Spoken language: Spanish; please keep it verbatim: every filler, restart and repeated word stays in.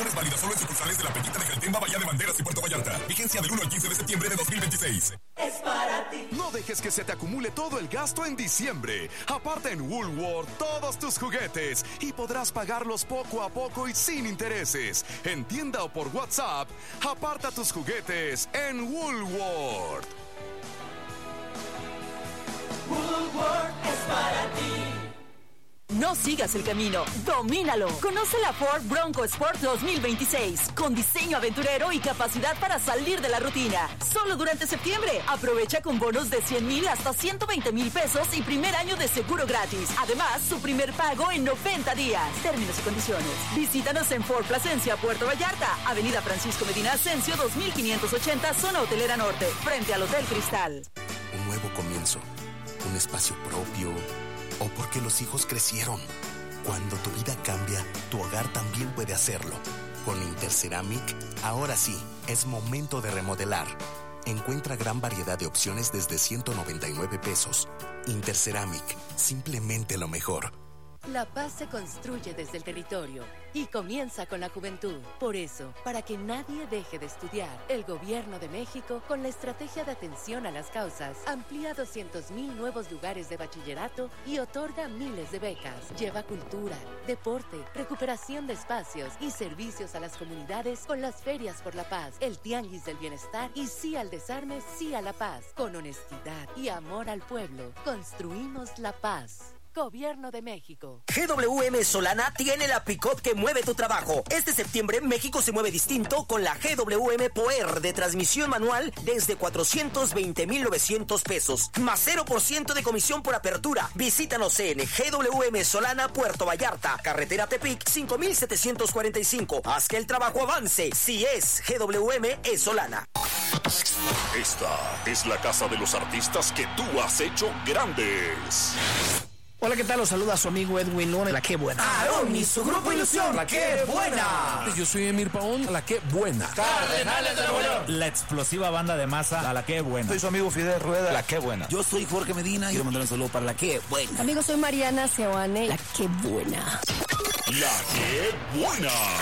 Promociones válidas solo en sucursales de La Peñita de Jaltemba, Bahía de Banderas y Puerto Vallarta. Vigencia del uno al quince de septiembre de dos mil veintiséis. Es para ti. No dejes que se te acumule todo el gasto en diciembre. Aparta en Woolworth todos tus juguetes y podrás pagarlos poco a poco y sin intereses. En tienda o por WhatsApp, aparta tus juguetes en Woolworth. Woolworth es para ti. No sigas el camino, domínalo. Conoce la Ford Bronco Sport dos mil veintiséis, con diseño aventurero y capacidad para salir de la rutina. Solo durante septiembre, aprovecha con bonos de cien mil hasta ciento veinte mil pesos y primer año de seguro gratis. Además, su primer pago en noventa días. Términos y condiciones. Visítanos en Ford Plasencia, Puerto Vallarta, Avenida Francisco Medina Ascencio dos mil quinientos ochenta, Zona Hotelera Norte, frente al Hotel Cristal. Un nuevo comienzo, un espacio propio, o porque los hijos crecieron. Cuando tu vida cambia, tu hogar también puede hacerlo. Con Interceramic, ahora sí, es momento de remodelar. Encuentra gran variedad de opciones desde ciento noventa y nueve pesos. Interceramic, simplemente lo mejor. La paz se construye desde el territorio y comienza con la juventud. Por eso, para que nadie deje de estudiar, el Gobierno de México, con la estrategia de atención a las causas, amplía doscientos mil nuevos lugares de bachillerato y otorga miles de becas. Lleva cultura, deporte, recuperación de espacios y servicios a las comunidades con las ferias por la paz, el tianguis del bienestar y sí al desarme, sí a la paz. Con honestidad y amor al pueblo, construimos la paz. Gobierno de México. G W M Solana tiene la pick-up que mueve tu trabajo. Este septiembre México se mueve distinto con la G W M Power de transmisión manual desde cuatrocientos veinte mil novecientos pesos, más cero por ciento de comisión por apertura. Visítanos en G W M Solana, Puerto Vallarta, carretera Tepic cinco mil setecientos cuarenta y cinco. Haz que el trabajo avance. Si es G W M, es Solana. Esta es la casa de los artistas que tú has hecho grandes. Hola, ¿qué tal? Los saluda su amigo Edwin Luna, la que buena. Aarón y su grupo Ilusión, la que buena. Yo soy Emir Paón, la que buena. Cardenales de Nuevo León, la explosiva banda de masa, a la que buena. Soy su amigo Fidel Rueda, la que buena. Yo soy Jorge Medina y quiero mandar un saludo para la que buena. Amigo, soy Mariana Seoane, la que buena. La que buena.